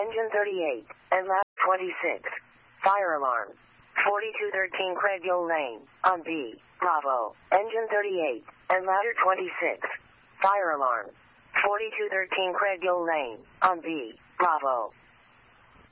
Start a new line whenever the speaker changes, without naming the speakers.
engine 38, and ladder 26. Fire alarm. 4213 Craighill Lane, on B, Bravo, engine 38, and ladder 26. Fire alarm. 4213 Craighill Lane, on B, Bravo.